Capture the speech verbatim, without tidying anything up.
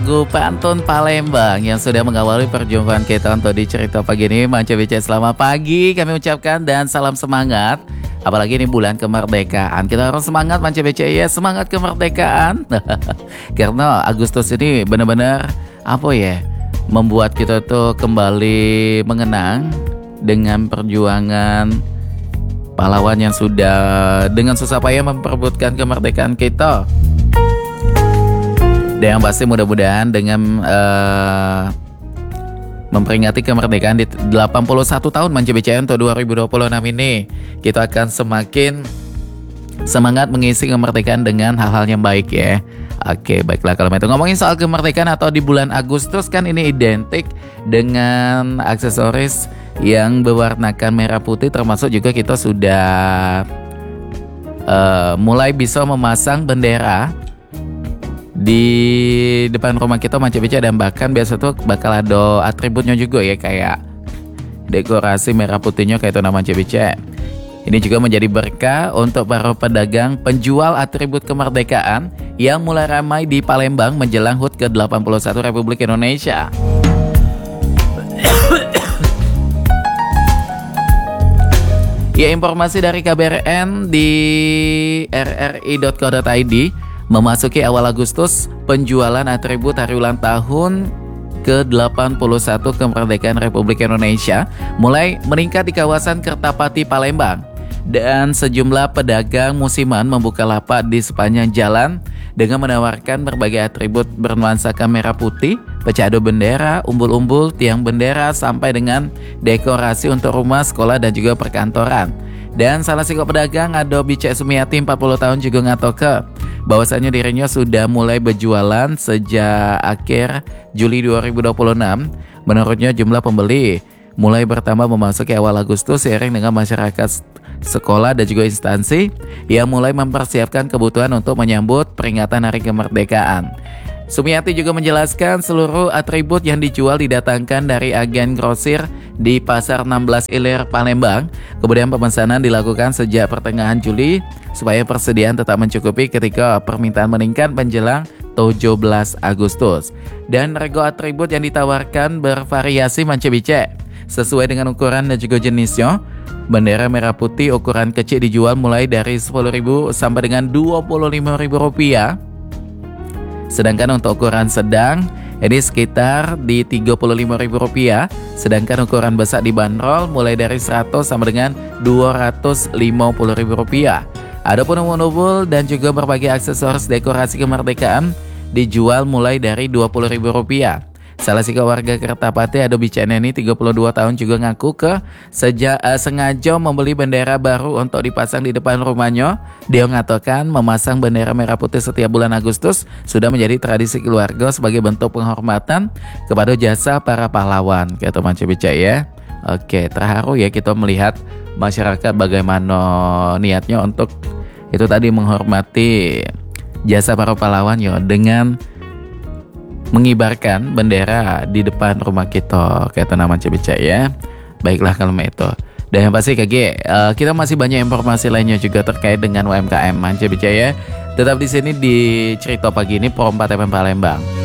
Lagu Pantun Palembang yang sudah mengawali perjumpaan kita untuk di cerita pagi ini. Manca Bica, selamat pagi kami ucapkan dan salam semangat. Apalagi ini bulan kemerdekaan, kita harus semangat Manca Bica ya, semangat kemerdekaan. Karena Agustus ini benar-benar apa ya, membuat kita tuh kembali mengenang dengan perjuangan pahlawan yang sudah dengan susah payah memperebutkan kemerdekaan kita. Dan yang pasti mudah-mudahan dengan uh, memperingati kemerdekaan di delapan puluh satu tahun Manca Bica untuk dua ribu dua puluh enam ini, kita akan semakin semangat mengisi kemerdekaan dengan hal-hal yang baik ya. Oke, baiklah, kalau itu ngomongin soal kemerdekaan atau di bulan Agustus kan ini identik dengan aksesoris yang berwarnakan merah putih, termasuk juga kita sudah uh, mulai bisa memasang bendera di depan rumah kita Manca Bica, dan bahkan biasa tuh bakal ada atributnya juga ya, kayak dekorasi merah putihnya kayak itu nama Manca Bica. Ini juga menjadi berkah untuk para pedagang penjual atribut kemerdekaan yang mulai ramai di Palembang menjelang H U T ke delapan puluh satu Republik Indonesia. Ya, informasi dari K B R N di r r i dot co dot i d, memasuki awal Agustus, penjualan atribut hari ulang tahun ke delapan puluh satu kemerdekaan Republik Indonesia mulai meningkat di kawasan Kertapati, Palembang. Dan sejumlah pedagang musiman membuka lapak di sepanjang jalan dengan menawarkan berbagai atribut bernuansakan merah putih, pecado bendera, umbul-umbul, tiang bendera, sampai dengan dekorasi untuk rumah, sekolah, dan juga perkantoran. Dan salah satu pedagang ada Bica Sumiati, empat puluh tahun, juga ngatoke bahwasanya dirinya sudah mulai berjualan sejak akhir Juli dua ribu dua puluh enam. Menurutnya jumlah pembeli mulai bertambah memasuki awal Agustus seiring dengan masyarakat, sekolah, dan juga instansi yang mulai mempersiapkan kebutuhan untuk menyambut peringatan Hari Kemerdekaan. Sumiati juga menjelaskan seluruh atribut yang dijual didatangkan dari agen grosir di Pasar enam belas Ilir, Palembang. Kemudian pemesanan dilakukan sejak pertengahan Juli supaya persediaan tetap mencukupi ketika permintaan meningkat menjelang tujuh belas Agustus. Dan rego atribut yang ditawarkan bervariasi Manca Bica, sesuai dengan ukuran dan juga jenisnya. Bendera merah putih ukuran kecil dijual mulai dari sepuluh ribu sampai dengan dua puluh lima ribu rupiah. Sedangkan untuk ukuran sedang ini sekitar di tiga puluh lima ribu rupiah. Sedangkan ukuran besar dibanderol mulai dari seratus sampai dengan dua ratus lima puluh ribu rupiah. Adapun umbul-umbul dan juga berbagai aksesoris dekorasi kemerdekaan dijual mulai dari dua puluh ribu rupiah. Salah satu warga Kertapati, ada Bica Neni, tiga puluh dua tahun, juga ngaku ke sejak uh, sengaja membeli bendera baru untuk dipasang di depan rumahnya. Dia mengatakan memasang bendera merah putih setiap bulan Agustus sudah menjadi tradisi keluarga sebagai bentuk penghormatan kepada jasa para pahlawan, kata Manca Bica ya. Oke, terharu ya kita melihat masyarakat bagaimana niatnya untuk itu tadi menghormati jasa para pahlawan ya, dengan mengibarkan bendera di depan rumah kita, kayak nama Manca Bica ya. Baiklah kalau itu. Dan yang pasti K G, uh, kita masih banyak informasi lainnya juga terkait dengan U M K M Manca Bica ya. Tetap di sini di cerita pagi ini Pro empat F M Palembang.